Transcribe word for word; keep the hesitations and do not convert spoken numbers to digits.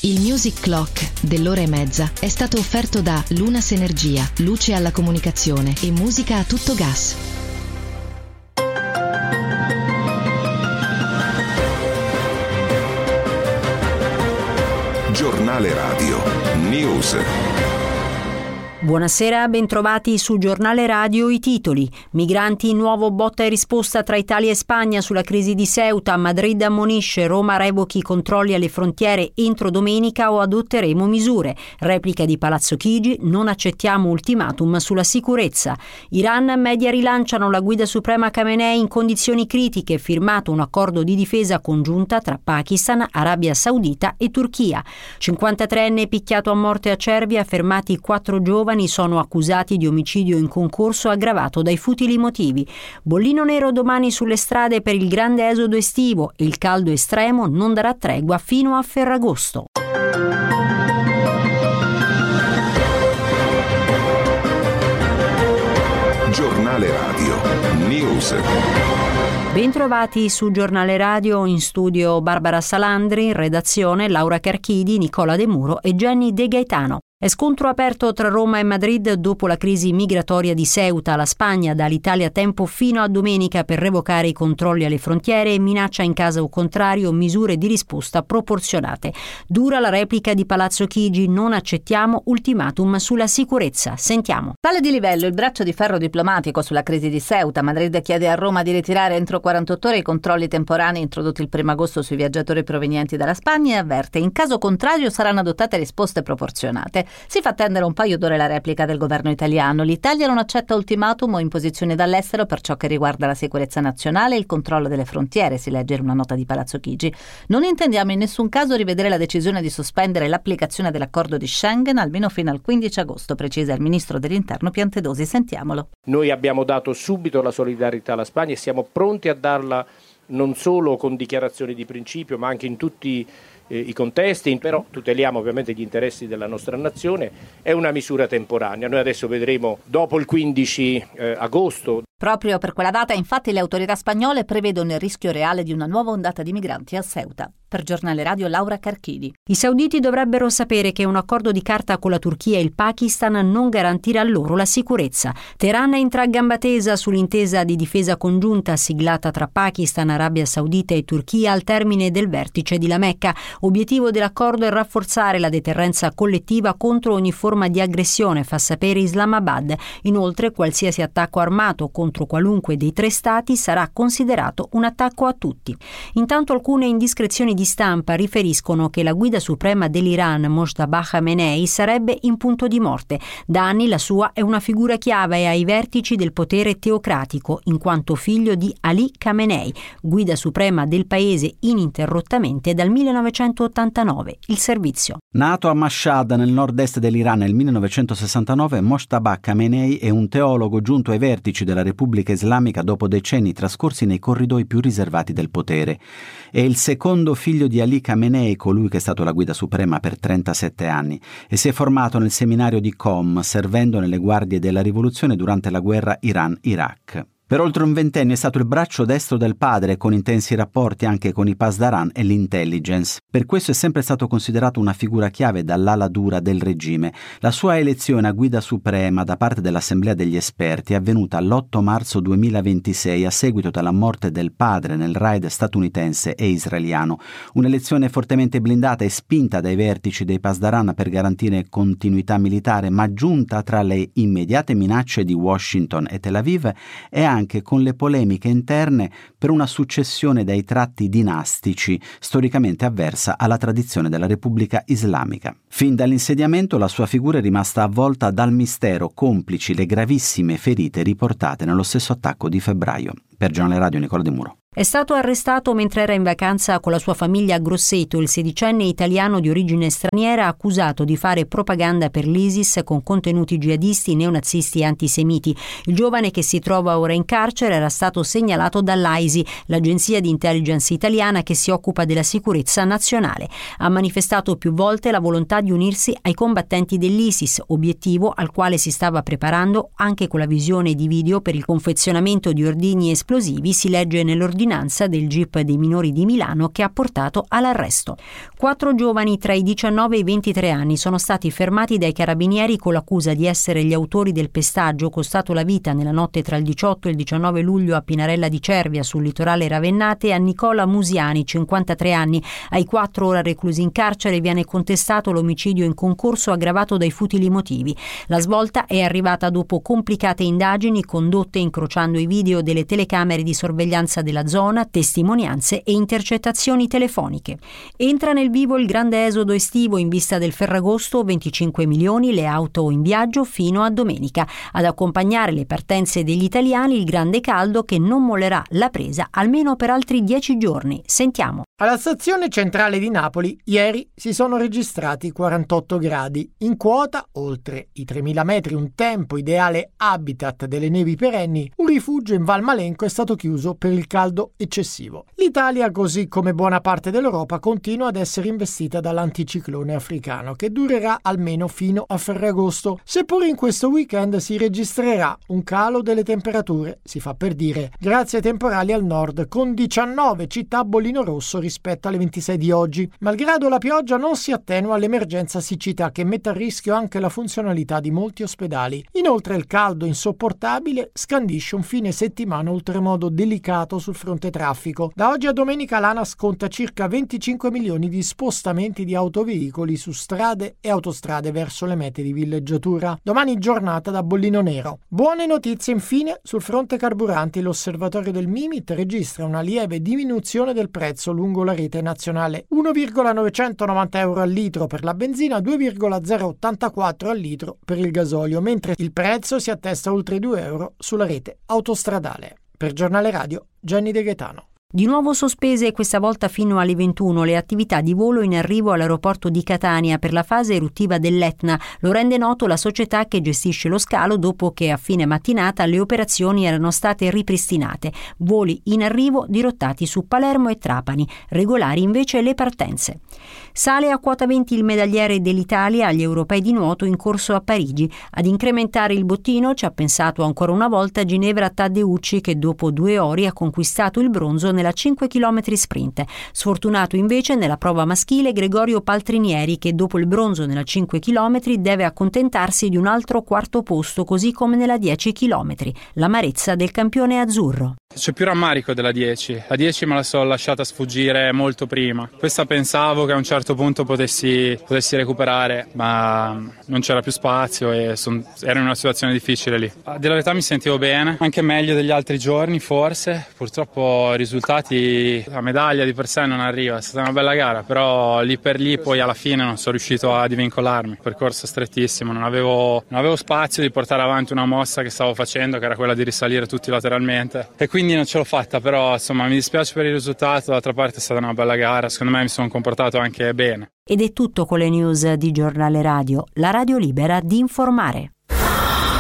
Il Music Clock dell'ora e mezza è stato offerto da Lunas Energia, luce alla comunicazione e musica a tutto gas. Giornale Radio News. Buonasera, bentrovati su Giornale Radio. I titoli: migranti, nuovo botta e risposta tra Italia e Spagna sulla crisi di Ceuta, Madrid ammonisce, Roma revochi i controlli alle frontiere entro domenica o adotteremo misure, replica di Palazzo Chigi, non accettiamo ultimatum sulla sicurezza. Iran, media rilanciano la guida suprema Khamenei in condizioni critiche, firmato un accordo di difesa congiunta tra Pakistan, Arabia Saudita e Turchia. cinquantatreenne picchiato a morte a Cervia, fermati quattro giovani sono accusati di omicidio in concorso aggravato dai futili motivi. Bollino nero domani sulle strade per il grande esodo estivo e il caldo estremo non darà tregua fino a Ferragosto. Giornale Radio News. Bentrovati su Giornale Radio, in studio Barbara Salandri, in redazione Laura Carchidi, Nicola De Muro e Jenny De Gaetano. È scontro aperto tra Roma e Madrid dopo la crisi migratoria di Ceuta. La Spagna dà all'Italia tempo fino a domenica per revocare i controlli alle frontiere e minaccia in caso contrario misure di risposta proporzionate. Dura la replica di Palazzo Chigi, non accettiamo ultimatum sulla sicurezza. Sentiamo. Sale di livello il braccio di ferro diplomatico sulla crisi di Ceuta. Madrid chiede a Roma di ritirare entro quarantotto ore i controlli temporanei introdotti il primo agosto sui viaggiatori provenienti dalla Spagna e avverte: in caso contrario saranno adottate risposte proporzionate. Si fa attendere un paio d'ore la replica del governo italiano. L'Italia non accetta ultimatum o imposizioni dall'estero per ciò che riguarda la sicurezza nazionale e il controllo delle frontiere, si legge in una nota di Palazzo Chigi. Non intendiamo in nessun caso rivedere la decisione di sospendere l'applicazione dell'accordo di Schengen almeno fino al quindici agosto, precisa il ministro dell'Interno Piantedosi. Sentiamolo. Noi abbiamo dato subito la solidarietà alla Spagna e siamo pronti a darla non solo con dichiarazioni di principio ma anche in tutti eh, i contesti, però tuteliamo ovviamente gli interessi della nostra nazione. È una misura temporanea, noi adesso vedremo dopo il quindici eh, agosto. Proprio per quella data, infatti, le autorità spagnole prevedono il rischio reale di una nuova ondata di migranti a Ceuta. Per Giornale Radio Laura Carchidi. I sauditi dovrebbero sapere che un accordo di carta con la Turchia e il Pakistan non garantirà loro la sicurezza. Teheran entra a gamba tesa sull'intesa di difesa congiunta siglata tra Pakistan, Arabia Saudita e Turchia al termine del vertice di La Mecca. Obiettivo dell'accordo è rafforzare la deterrenza collettiva contro ogni forma di aggressione, fa sapere Islamabad. Inoltre, qualsiasi attacco armato contro qualunque dei tre stati sarà considerato un attacco a tutti. Intanto alcune indiscrezioni di stampa riferiscono che la guida suprema dell'Iran, Mojtaba Khamenei, sarebbe in punto di morte. Da anni la sua è una figura chiave ai vertici del potere teocratico, in quanto figlio di Ali Khamenei, guida suprema del paese ininterrottamente dal millenovecentottantanove. Il servizio. Nato a Mashhad, nel nord-est dell'Iran, nel millenovecentosessantanove, Mojtaba Khamenei è un teologo giunto ai vertici della Repubblica Islamica dopo decenni trascorsi nei corridoi più riservati del potere. È il secondo figlio di Ali Khamenei, colui che è stato la guida suprema per trentasette anni, e si è formato nel seminario di Qom, servendo nelle guardie della rivoluzione durante la guerra Iran-Iraq. Per oltre un ventennio è stato il braccio destro del padre, con intensi rapporti anche con i Pasdaran e l'intelligence. Per questo è sempre stato considerato una figura chiave dall'ala dura del regime. La sua elezione a guida suprema da parte dell'Assemblea degli esperti è avvenuta l'otto marzo duemilaventisei a seguito della morte del padre nel raid statunitense e israeliano. Un'elezione fortemente blindata e spinta dai vertici dei Pasdaran per garantire continuità militare, ma giunta tra le immediate minacce di Washington e Tel Aviv e anche anche con le polemiche interne per una successione dai tratti dinastici storicamente avversa alla tradizione della Repubblica Islamica. Fin dall'insediamento la sua figura è rimasta avvolta dal mistero, complici le gravissime ferite riportate nello stesso attacco di febbraio. Per Giornale Radio Nicola De Muro. È stato arrestato mentre era in vacanza con la sua famiglia a Grosseto il sedicenne italiano di origine straniera accusato di fare propaganda per l'ISIS con contenuti jihadisti, neonazisti e antisemiti. Il giovane, che si trova ora in carcere, era stato segnalato dall'A I S I, l'agenzia di intelligence italiana che si occupa della sicurezza nazionale. Ha manifestato più volte la volontà di unirsi ai combattenti dell'ISIS, obiettivo al quale si stava preparando anche con la visione di video per il confezionamento di ordigni esplosivi esplosivi, si legge nell'ordinanza del G I P dei minori di Milano che ha portato all'arresto. Quattro giovani tra i diciannove e i ventitré anni sono stati fermati dai carabinieri con l'accusa di essere gli autori del pestaggio costato la vita nella notte tra il diciotto e il diciannove luglio a Pinarella di Cervia, sul litorale ravennate, a Nicola Musiani, cinquantatré anni. Ai quattro, ora reclusi in carcere, viene contestato l'omicidio in concorso aggravato dai futili motivi. La svolta è arrivata dopo complicate indagini condotte incrociando i video delle telecamere di sorveglianza della zona, testimonianze e intercettazioni telefoniche. Entra nel vivo il grande esodo estivo in vista del Ferragosto, venticinque milioni le auto in viaggio fino a domenica. Ad accompagnare le partenze degli italiani il grande caldo che non mollerà la presa almeno per altri dieci giorni. Sentiamo. Alla stazione centrale di Napoli ieri si sono registrati quarantotto gradi. In quota, oltre i tremila metri, un tempo ideale habitat delle nevi perenni, un rifugio in Val Malenco è stato chiuso per il caldo eccessivo. L'Italia, così come buona parte dell'Europa, continua ad essere investita dall'anticiclone africano, che durerà almeno fino a Ferragosto. Seppur in questo weekend si registrerà un calo delle temperature, si fa per dire, grazie ai temporali al nord, con diciannove città a bollino rosso rispetto alle ventisei di oggi. Malgrado la pioggia non si attenua l'emergenza siccità che mette a rischio anche la funzionalità di molti ospedali. Inoltre il caldo insopportabile scandisce un fine settimana oltremodo delicato sul fronte traffico. Da oggi a domenica l'ANAS conta circa venticinque milioni di spostamenti di autoveicoli su strade e autostrade verso le mete di villeggiatura. Domani giornata da bollino nero. Buone notizie infine sul fronte carburanti. L'osservatorio del Mimit registra una lieve diminuzione del prezzo lungo la rete nazionale, uno virgola novecentonovanta euro al litro per la benzina, due virgola zero ottantaquattro al litro per il gasolio, mentre il prezzo si attesta oltre due euro sulla rete autostradale. Per Giornale Radio, Jenny De Gaetano. Di nuovo sospese, questa volta fino alle ventuno, le attività di volo in arrivo all'aeroporto di Catania per la fase eruttiva dell'Etna. Lo rende noto la società che gestisce lo scalo dopo che a fine mattinata le operazioni erano state ripristinate. Voli in arrivo dirottati su Palermo e Trapani, regolari invece le partenze. Sale a quota venti il medagliere dell'Italia agli europei di nuoto in corso a Parigi. Ad incrementare il bottino ci ha pensato ancora una volta Ginevra Taddeucci, che dopo due ori ha conquistato il bronzo nella cinque chilometri sprint. Sfortunato invece nella prova maschile Gregorio Paltrinieri, che dopo il bronzo nella cinque chilometri deve accontentarsi di un altro quarto posto, così come nella dieci chilometri. L'amarezza del campione azzurro. C'è più rammarico della dieci. La dieci me la sono lasciata sfuggire molto prima. Questa pensavo che a un certo punto potessi, potessi recuperare, ma non c'era più spazio e son, ero in una situazione difficile lì. Della verità mi sentivo bene, anche meglio degli altri giorni forse. Purtroppo i risultati, la medaglia di per sé non arriva. È stata una bella gara, però lì per lì poi alla fine non sono riuscito a divincolarmi. Percorso strettissimo, non avevo, non avevo spazio di portare avanti una mossa che stavo facendo, che era quella di risalire tutti lateralmente. E quindi Quindi non ce l'ho fatta, però insomma mi dispiace per il risultato, d'altra parte è stata una bella gara, secondo me mi sono comportato anche bene. Ed è tutto con le news di Giornale Radio, la radio libera di informare.